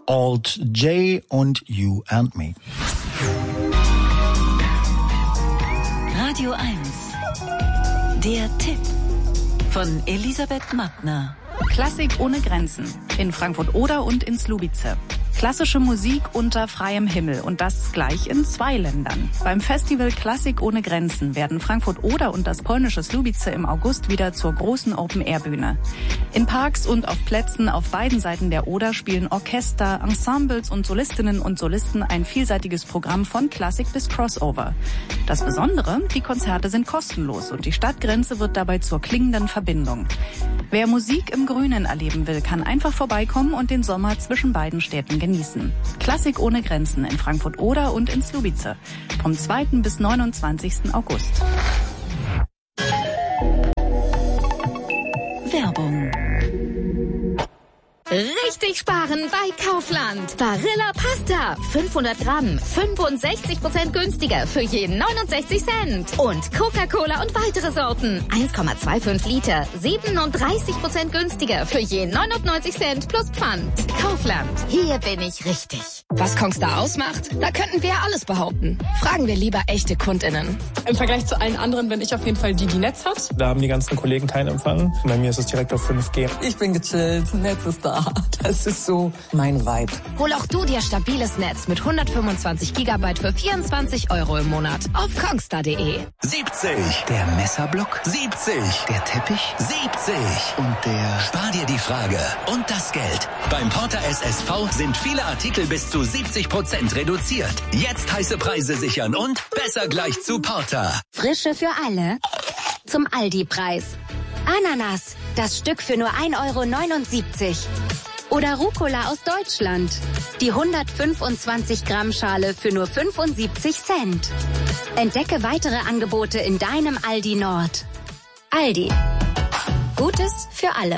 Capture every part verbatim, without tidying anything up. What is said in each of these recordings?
Alt J und You and Me. Radio eins. Der Tipp von Elisabeth Mattner. Klassik ohne Grenzen. In Frankfurt-Oder und in Słubice. Klassische Musik unter freiem Himmel und das gleich in zwei Ländern. Beim Festival Klassik ohne Grenzen werden Frankfurt-Oder und das polnische Słubice im August wieder zur großen Open-Air-Bühne. In Parks und auf Plätzen auf beiden Seiten der Oder spielen Orchester, Ensembles und Solistinnen und Solisten ein vielseitiges Programm von Klassik bis Crossover. Das Besondere, die Konzerte sind kostenlos und die Stadtgrenze wird dabei zur klingenden Verbindung. Wer Musik im Grünen erleben will, kann einfach vorbeikommen und den Sommer zwischen beiden Städten genießen. Klassik ohne Grenzen in Frankfurt-Oder und in Słubice. Vom zweiten bis neunundzwanzigsten August. Werbung. Richtig sparen bei Kaufland. Barilla Pasta. fünfhundert Gramm. fünfundsechzig Prozent günstiger für jeden neunundsechzig Cent. Und Coca-Cola und weitere Sorten. eins Komma fünfundzwanzig Liter. siebenunddreißig Prozent günstiger für jeden neunundneunzig Cent plus Pfand. Kaufland. Hier bin ich richtig. Was Kongstar ausmacht? Da könnten wir ja alles behaupten. Fragen wir lieber echte KundInnen. Im Vergleich zu allen anderen bin ich auf jeden Fall die, die Netz hat. Da haben die ganzen Kollegen keinen Empfang. Bei mir ist es direkt auf fünf G. Ich bin gechillt. Netz ist da. Das ist so mein Vibe. Hol auch du dir stabiles Netz mit hundertfünfundzwanzig Gigabyte für vierundzwanzig Euro im Monat auf kongstar punkt de. siebzig. Der Messerblock. siebzig. Der Teppich. siebzig. Und der... Spar dir die Frage und das Geld. Beim Porter S S V sind viele Artikel bis zu siebzig Prozent reduziert. Jetzt heiße Preise sichern und besser gleich zu Porter. Frische für alle zum Aldi-Preis. Ananas, das Stück für nur ein Euro neunundsiebzig. Oder Rucola aus Deutschland. Die hundertfünfundzwanzig Gramm Schale für nur fünfundsiebzig Cent. Entdecke weitere Angebote in deinem Aldi Nord. Aldi. Gutes für alle.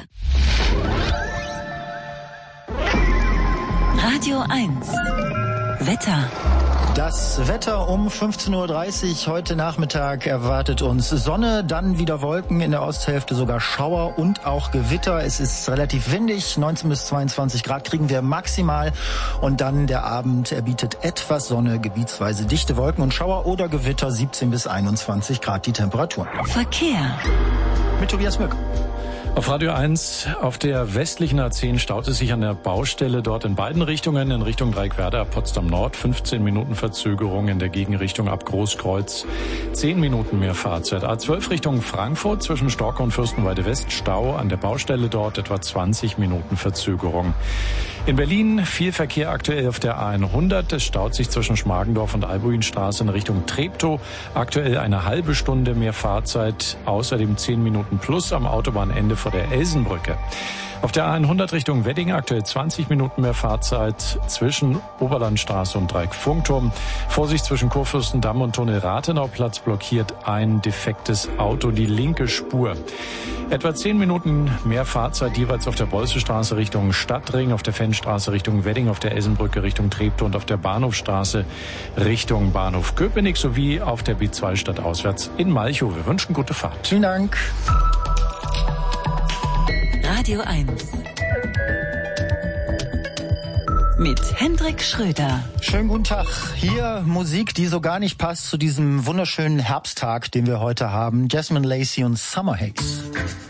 Radio eins. Wetter. Das Wetter um fünfzehn Uhr dreißig heute Nachmittag erwartet uns Sonne, dann wieder Wolken, in der Osthälfte sogar Schauer und auch Gewitter. Es ist relativ windig, neunzehn bis zweiundzwanzig Grad kriegen wir maximal und dann der Abend, er bietet etwas Sonne, gebietsweise dichte Wolken und Schauer oder Gewitter, siebzehn bis einundzwanzig Grad die Temperatur. Verkehr. Mit Tobias Mück. Auf Radio eins, auf der westlichen A zehn staut es sich an der Baustelle dort in beiden Richtungen, in Richtung Dreieckwerder, Potsdam Nord, fünfzehn Minuten Verzögerung, in der Gegenrichtung ab Großkreuz, zehn Minuten mehr Fahrzeit. A zwölf Richtung Frankfurt, zwischen Storke und Fürstenwalde West, Stau, an der Baustelle dort etwa zwanzig Minuten Verzögerung. In Berlin viel Verkehr aktuell auf der A hundert, es staut sich zwischen Schmargendorf und Albuinstraße in Richtung Treptow, aktuell eine halbe Stunde mehr Fahrzeit, außerdem zehn Minuten plus am Autobahnende vor der Elsenbrücke. Auf der A hundert Richtung Wedding aktuell zwanzig Minuten mehr Fahrzeit zwischen Oberlandstraße und Dreieck-Funkturm. Vorsicht zwischen Kurfürstendamm und Tunnel Rathenauplatz blockiert ein defektes Auto die linke Spur. Etwa zehn Minuten mehr Fahrzeit jeweils auf der Bolzestraße Richtung Stadtring, auf der Fennstraße Richtung Wedding, auf der Elsenbrücke Richtung Treptow und auf der Bahnhofstraße Richtung Bahnhof Köpenick sowie auf der B zwei stadtauswärts in Malchow. Wir wünschen gute Fahrt. Vielen Dank. Radio eins. Mit Hendrik Schröder. Schönen guten Tag. Hier Musik, die so gar nicht passt zu diesem wunderschönen Herbsttag, den wir heute haben. Jasmine Lacey und Summer Haze.